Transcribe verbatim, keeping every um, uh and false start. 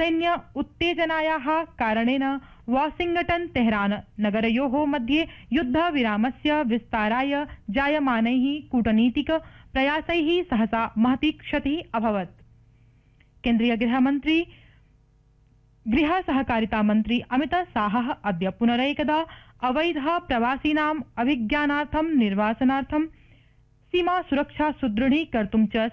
सैन्य उत्तेजनायाः कारणेन Washington Tehran नगरयोः मध्ये युद्धविरामस्य विस्ताराय जायमानैः कूटनीतिक प्रयासैः सहसा महती क्षतिः अभवत्। केन्द्रीय गृहमन्त्री गृह सहकारिता मन्त्री अमित शाहः अद्य पुनरेकदा अवैध प्रवासिनाम् अभिज्ञानार्थं निर्वासनार्थं सीमा सुरक्षा सुदृढीकर्तुं च